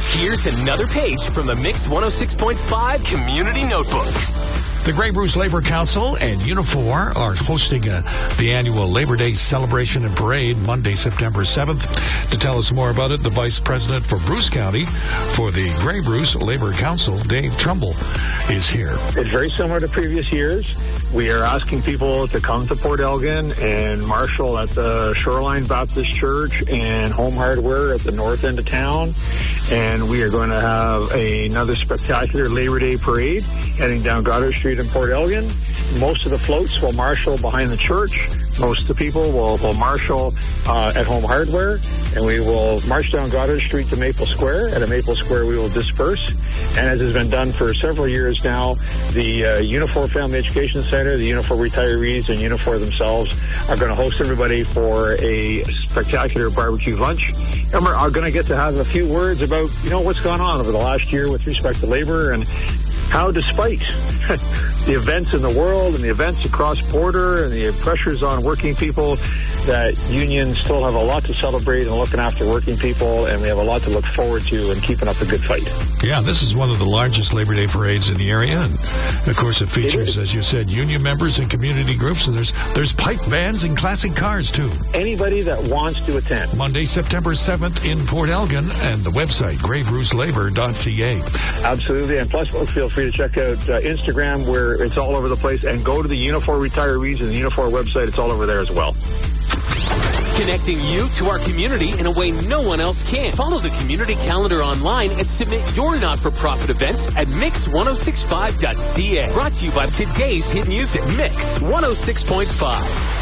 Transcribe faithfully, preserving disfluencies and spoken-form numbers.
Here's another page from the Mix one oh six point five Community Notebook. The Grey Bruce Labor Council and Unifor are hosting a, the annual Labor Day celebration and parade Monday, September seventh. To tell us more about it, the Vice President for Bruce County for the Grey Bruce Labor Council, Dave Trumbull, is here. It's very similar to previous years. We are asking people to come to Port Elgin and Marshall at the Shoreline Baptist Church and Home Hardware at the north end of town. And we are going to have a, another spectacular Labor Day parade heading down Goddard Street in Port Elgin. Most of the floats will marshal behind the church. Most of the people will, will marshal uh, at Home Hardware. And we will march down Goddard Street to Maple Square. At a Maple Square, we will disperse. And as has been done for several years now, the uh, Unifor Family Education Center, the Unifor retirees, and Unifor themselves are going to host everybody for a spectacular barbecue lunch. And we're going to get to have a few words about, you know, what's gone on over the last year with respect to labor and how, despite the events in the world and the events across border and the pressures on working people, that unions still have a lot to celebrate and looking after working people, and we have a lot to look forward to and keeping up a good fight. Yeah, this is one of the largest Labor Day parades in the area, and of course it features, it as you said, union members and community groups, and there's there's pipe bands and classic cars too. Anybody that wants to attend. Monday, September seventh in Port Elgin, and the website, grey bruce labor dot c a. Absolutely, and plus feel free to check out uh, Instagram, where it's all over the place, and go to the Unifor retirees and the Unifor website. It's all over there as well. Connecting you to our community in a way no one else can. Follow the community calendar online and submit your not-for-profit events at mix ten sixty-five dot c a. Brought to you by today's hit music, Mix one oh six point five.